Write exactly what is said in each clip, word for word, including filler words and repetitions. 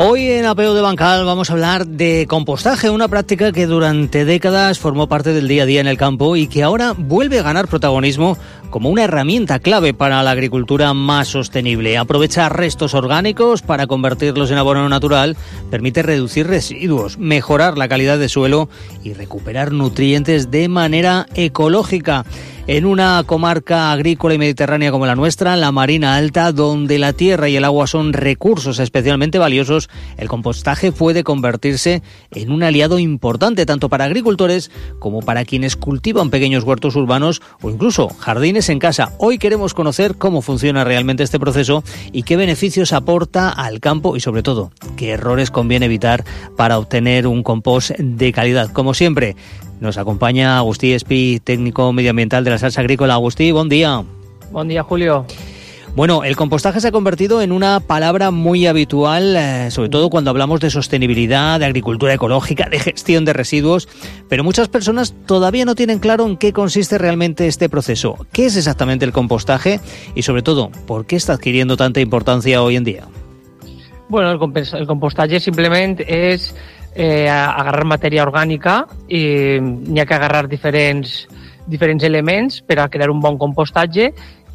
Hoy en Apeo de Bancal vamos a hablar de compostaje, una práctica que durante décadas formó parte del día a día en el campo y que ahora vuelve a ganar protagonismo como una herramienta clave para la agricultura más sostenible. Aprovechar restos orgánicos para convertirlos en abono natural permite reducir residuos, mejorar la calidad de suelo y recuperar nutrientes de manera ecológica. En una comarca agrícola y mediterránea como la nuestra, la Marina Alta, donde la tierra y el agua son recursos especialmente valiosos, el compostaje puede convertirse en un aliado importante tanto para agricultores como para quienes cultivan pequeños huertos urbanos o incluso jardines en casa. Hoy queremos conocer cómo funciona realmente este proceso y qué beneficios aporta al campo y, sobre todo, qué errores conviene evitar para obtener un compost de calidad. Como siempre, nos acompaña Agustí Espí, técnico medioambiental de la Salsa Agrícola. Agustí, buen día. Buen día, Julio. Bueno, el compostaje se ha convertido en una palabra muy habitual, eh, sobre todo cuando hablamos de sostenibilidad, de agricultura ecológica, de gestión de residuos, pero muchas personas todavía no tienen claro en qué consiste realmente este proceso. ¿Qué es exactamente el compostaje? Y sobre todo, ¿por qué está adquiriendo tanta importancia hoy en día? Bueno, el, compos- el compostaje simplement és eh, agarrar matèria orgànica i n'hi ha que agarrar diferents, diferents elements per a crear un bon compostatge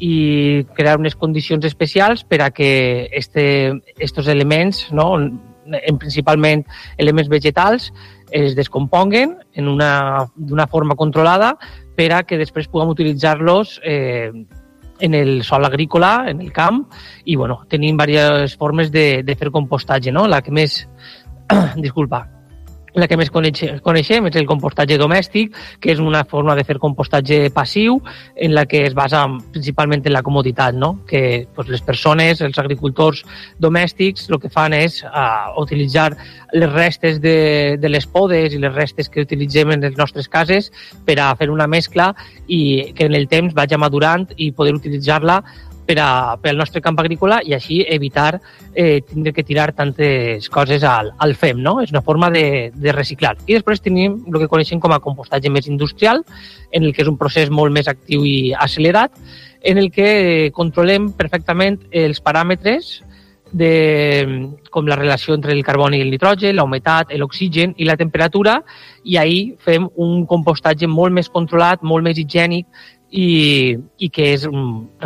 i crear unes condicions especials per a que este, estos elements, no, en principalment elements vegetals, es descomponguen en una, d'una forma controlada per a que després puguem utilitzar-los eh, en el sòl agrícola, en el camp, i bueno, tenim diverses formes de, de fer compostatge, no? La que més, disculpa, la que més coneixem, coneixem és el compostatge domèstic, que és una forma de fer compostatge passiu en la que es basa principalment en la comoditat, no? Que pues, les persones, els agricultors domèstics, el que fan és uh, utilitzar les restes de, de les podes i les restes que utilitzem en les nostres cases per a fer una mescla i que en el temps vagi madurant i poder utilitzar-la per, a, per al nostre camp agrícola i així evitar eh, tindre que tirar tantes coses al, al fem, no? És una forma de, de reciclar. I després tenim el que coneixem com a compostatge més industrial, en el que és un procés molt més actiu i accelerat, en el que controlem perfectament els paràmetres de, com la relació entre el carboni i el nitrogen, la humitat, l'oxigen i la temperatura, i ahir fem un compostatge molt més controlat, molt més higiènic i, i que és